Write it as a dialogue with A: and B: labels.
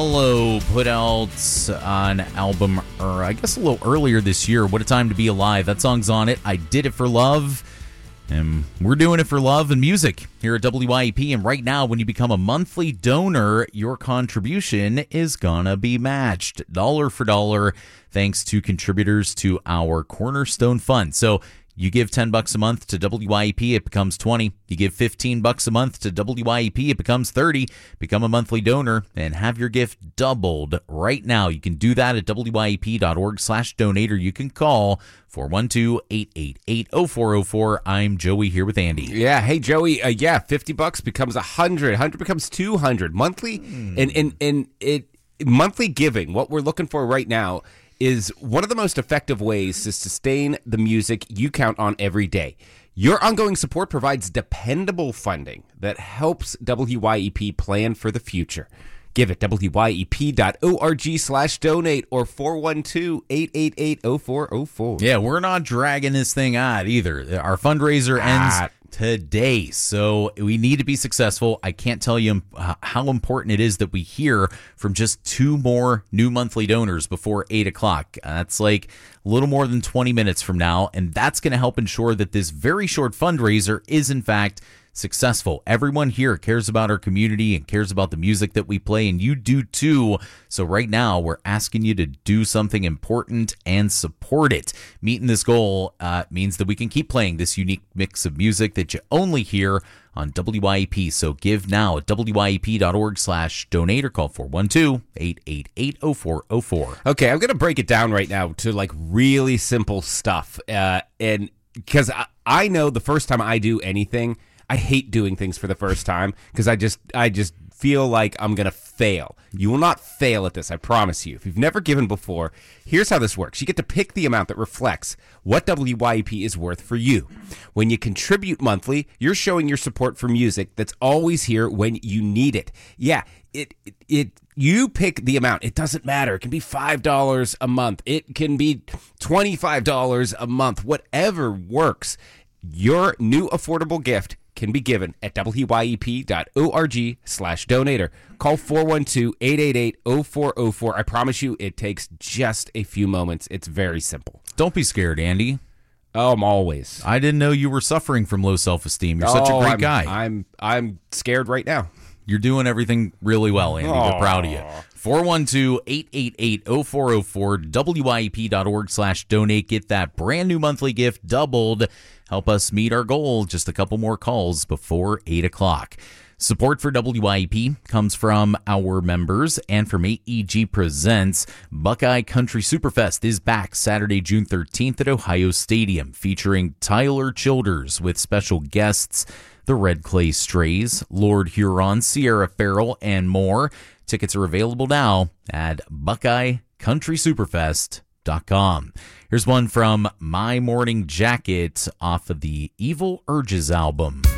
A: Hello put out an album, or I guess a little earlier this year, What a Time to Be Alive. That song's on it. I Did It for Love, and we're doing it for love and music here at WYEP. And right now, when you become a monthly donor, your contribution is gonna be matched dollar for dollar thanks to contributors to our Cornerstone Fund. So you give $10 a month to WYEP, it becomes $20. You give $15 a month to WYEP, it becomes $30. Become a monthly donor and have your gift doubled right now. You can do that at WYEP.org/donate, or you can call 412-888-0404. I'm Joey here with Andy.
B: Yeah, hey Joey. $50 becomes $100. $100 becomes $200 monthly, and monthly giving. What we're looking for right now is one of the most effective ways to sustain the music you count on every day. Your ongoing support provides dependable funding that helps WYEP plan for the future. Give at WYEP.org/donate or 412-888-0404.
A: Yeah, we're not dragging this thing out either. Our fundraiser ends today, so we need to be successful. I can't tell you how important it is that we hear from just 2 more new monthly donors before 8 o'clock. That's like a little more than 20 minutes from now, and that's going to help ensure that this very short fundraiser is, in fact, successful. Everyone here cares about our community and cares about the music that we play, and you do too. So right now, we're asking you to do something important and support it. Meeting this goal means that we can keep playing this unique mix of music that you only hear on WYEP. So give now at WYEP.org/donate or call 412-888-0404.
B: Okay, I'm going to break it down right now to like really simple stuff. And because I know the first time I do anything, I hate doing things for the first time because I just feel like I'm going to fail. You will not fail at this, I promise you. If you've never given before, here's how this works. You get to pick the amount that reflects what WYEP is worth for you. When you contribute monthly, you're showing your support for music that's always here when you need it. Yeah, you pick the amount. It doesn't matter. It can be $5 a month. It can be $25 a month. Whatever works. Your new affordable gift can be given at WYEP.org/donator. Call 412-888-0404. I promise you it takes just a few moments. It's very simple.
A: Don't be scared, Andy.
B: Oh, I'm always.
A: I didn't know you were suffering from low self-esteem. You're such a great guy.
B: I'm scared right now.
A: You're doing everything really well, Andy. We're proud of you. 412-888-0404, WYEP.org/donate. Get that brand new monthly gift doubled. Help us meet our goal. Just a couple more calls before 8 o'clock. Support for WYEP comes from our members and from AEG Presents. Buckeye Country Superfest is back Saturday, June 13th at Ohio Stadium, featuring Tyler Childers with special guests, the Red Clay Strays, Lord Huron, Sierra Farrell, and more. Tickets are available now at BuckeyeCountrySuperfest.com. Here's one from My Morning Jacket off of the Evil Urges album.